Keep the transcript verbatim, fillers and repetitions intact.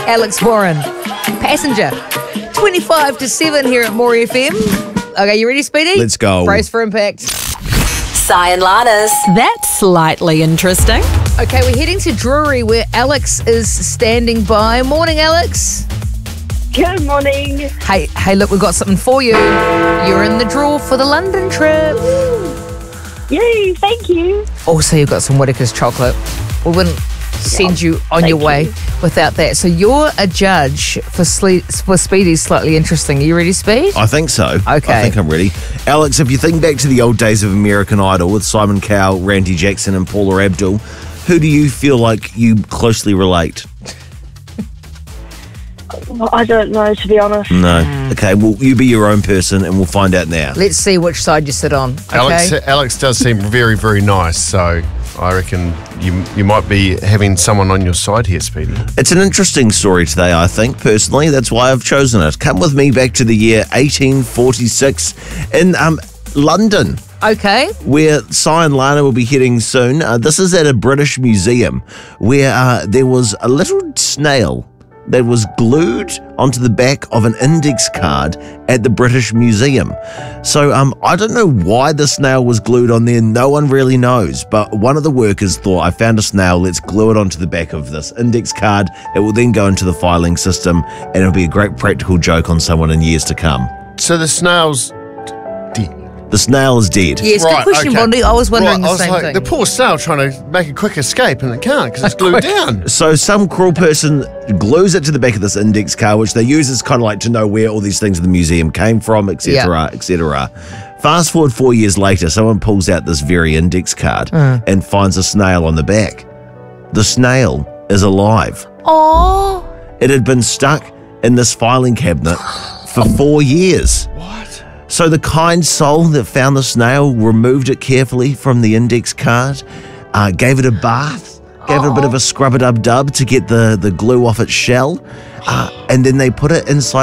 Alex Warren. Passenger. twenty-five to seven here at More F M. Okay, you ready, Speedy? Let's go. Brace for impact. Si and Lana's. That's slightly interesting. Okay, we're heading to Drury where Alex is standing by. Morning, Alex. Good morning. Hey, hey, look, we've got something for you. You're in the draw for the London trip. Yay, thank you. Also, you've got some Whittaker's chocolate. We wouldn't send you on thank your way you. without that. So you're a judge for Sle- for Speedy's Slightly Interesting. Are you ready, Speed? I think so. Okay. I think I'm ready. Alex, if you think back to the old days of American Idol with Simon Cowell, Randy Jackson and Paula Abdul, who do you feel like you closely relate? Well, I don't know, to be honest. No. Okay, well, you be your own person and we'll find out now. Let's see which side you sit on. Okay? Alex Alex does seem very, very nice, so I reckon you you might be having someone on your side here, Speedy. It's an interesting story today, I think, personally. That's why I've chosen it. Come with me back to the year eighteen forty-six in um, London, Okay. where Si and Lana will be heading soon. Uh, this is at a British museum where uh, there was a little snail that was glued onto the back of an index card at the British Museum. So um, I don't know why the snail was glued on there. No one really knows. But one of the workers thought, I found a snail, let's glue it onto the back of this index card. It will then go into the filing system and it'll be a great practical joke on someone in years to come. So the snail's dead. The snail is dead. Yes, good question, okay. Bondi. I was wondering Right, I the was same like, thing. the poor snail trying to make a quick escape and it can't because it's glued down. So some cruel person glues it to the back of this index card, which they use as kind of like to know where all these things in the museum came from, et cetera, et cetera. Fast forward four years later, someone pulls out this very index card and finds a snail on the back. The snail is alive. Oh. It had been stuck in this filing cabinet for four years. What? So the kind soul that found the snail removed it carefully from the index card, uh, gave it a bath, gave it a bit of a scrub-a-dub-dub to get the, the glue off its shell, uh, and then they put it inside